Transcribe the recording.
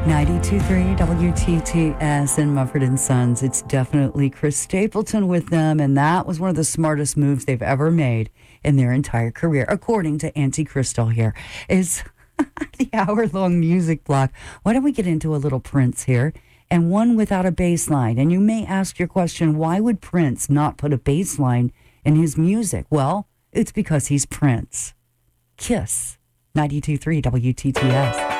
92.3 WTTS and Mumford & Sons. It's definitely Chris Stapleton with them, and that was one of the smartest moves they've ever made in their entire career, according to Auntie Crystal here. Is the hour-long music block. Why don't we get into a little Prince here, and one without a bass line? And you may ask your question, why would Prince not put a bass line in his music? Well, it's because he's Prince. Kiss. 92.3 WTTS.